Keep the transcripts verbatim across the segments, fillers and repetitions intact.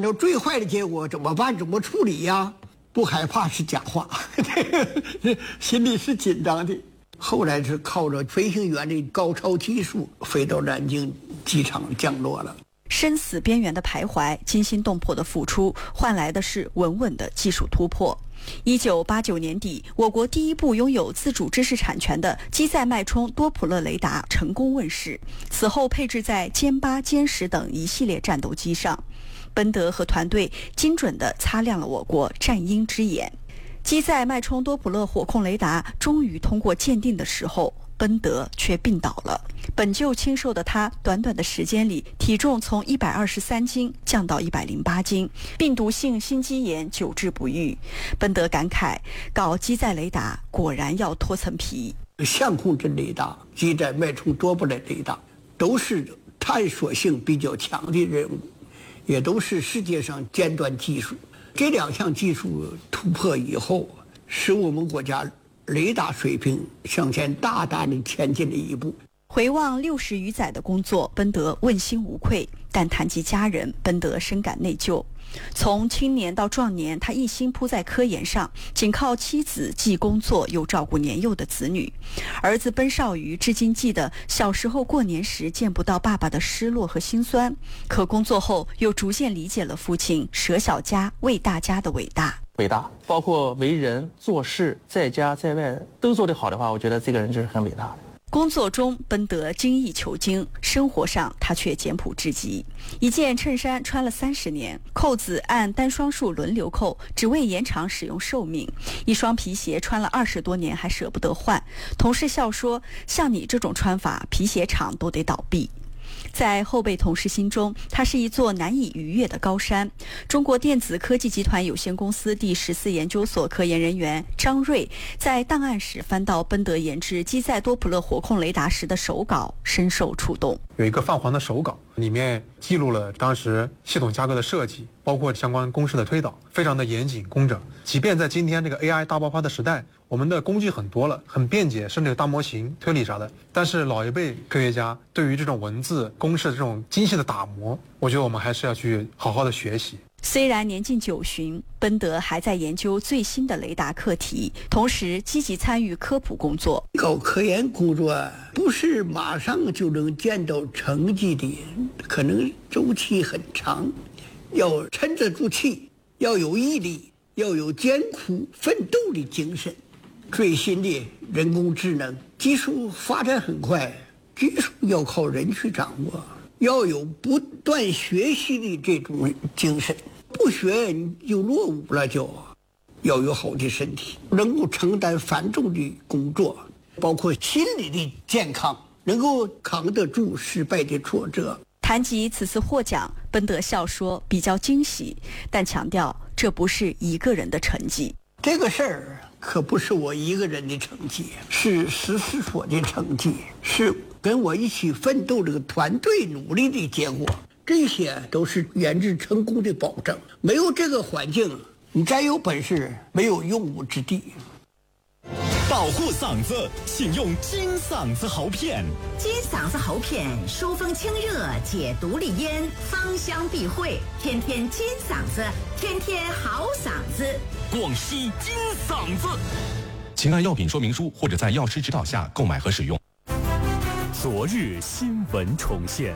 那最坏的结果怎么办？怎么处理呀？不害怕是假话，心里是紧张的。后来是靠着飞行员的高超技术飞到南京机场降落了。 生死边缘的徘徊，惊心动魄的付出，换来的是稳稳的技术突破。一九八九年底，我国第一部拥有自主知识产权的机载脉冲多普勒雷达成功问世，此后配置在歼八、歼十等一系列战斗机上。奔德和团队精准地擦亮了我国战鹰之眼。机载脉冲多普勒火控雷达终于通过鉴定的时候，奔德却病倒了。本就清瘦的他，短短的时间里，体重从一百二十三斤降到一百零八斤，病毒性心肌炎久治不愈。奔德感慨，搞机载雷达果然要脱层皮。 相控阵雷达、机载脉冲多普勒雷达都是探索性比较强的任务，也都是世界上尖端技术。这两项技术突破以后，使我们国家雷达水平向前大大的前进了一步。 回望六十余载的工作，奔德问心无愧，但谈及家人，奔德深感内疚。从青年到壮年，他一心扑在科研上，仅靠妻子既工作又照顾年幼的子女。儿子奔少瑜至今记得小时候过年时见不到爸爸的失落和心酸，可工作后又逐渐理解了父亲舍小家为大家的伟大。 伟大，包括为人做事，在家在外都做得好的话，我觉得这个人就是很伟大的。 工作中奔德精益求精，生活上他却简朴至极。一件衬衫穿了三十年，扣子按单双数轮流扣，只为延长使用寿命。一双皮鞋穿了二十多年还舍不得换，同事笑说：“像你这种穿法，皮鞋厂都得倒闭。”在后辈同事心中，它是一座难以逾越的高山。中国电子科技集团有限公司第十四研究所科研人员张瑞在档案室翻到奔德研制机载多普勒火控雷达时的手稿，深受触动。 有一个泛黄的手稿，里面记录了当时系统架构的设计，包括相关公式的推导，非常的严谨工整。即便在今天这个 A I 大爆发的时代，我们的工具很多了，很便捷，甚至有大模型推理啥的，但是老一辈科学家对于这种文字公式的这种精细的打磨，我觉得我们还是要去好好的学习。 虽然年近九旬，奔德还在研究最新的雷达课题，同时积极参与科普工作。 搞科研工作不是马上就能见到成绩的，可能周期很长，要沉得住气，要有毅力，要有艰苦奋斗的精神。最新的人工智能技术发展很快，技术要靠人去掌握，要有不断学习的这种精神，不学你就落伍了，就要有好的身体，能够承担繁重的工作，包括心理的健康，能够扛得住失败的挫折。 谈及此次获奖，奔德笑说比较惊喜，但强调这不是一个人的成绩。 这个事儿可不是我一个人的成绩，是实施所的成绩，是跟我一起奋斗这个团队努力的结果。这些都是研制成功的保证。没有这个环境，你再有本事没有用武之地。 保护嗓子，请用金嗓子喉片。 金嗓子喉片疏风清热，解毒利咽，芳香避秽，天天金嗓子，天天好嗓子。 广西金嗓子，请按药品说明书或者在药师指导下购买和使用。昨日新闻重现，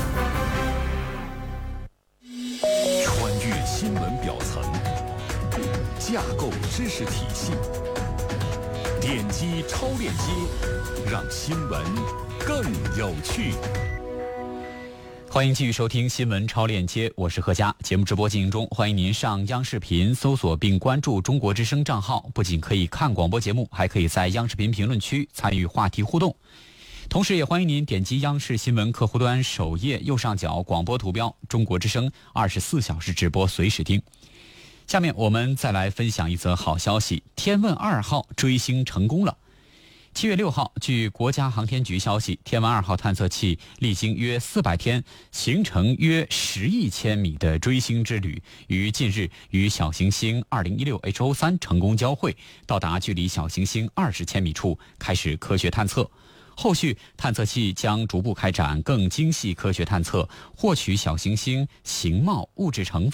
穿越新闻表层，架构知识体系。点击超链接，让新闻更有趣。 欢迎继续收听新闻超链接，我是何佳。节目直播进行中，欢迎您上央视频搜索并关注中国之声账号，不仅可以看广播节目，还可以在央视频评论区参与话题互动。同时也欢迎您点击央视新闻客户端首页右上角广播图标，中国之声二十四小时直播，随时听。下面我们再来分享一则好消息，天问二号追星成功了。七月六号，据国家航天局消息，天问二号探测器历经约四百天，行程约十亿千米的追星之旅，于近日与小行星二零一六 H O 三成功交汇，到达距离小行星二十千米处，开始科学探测。后续探测器将逐步开展更精细科学探测，获取小行星形貌、物质成分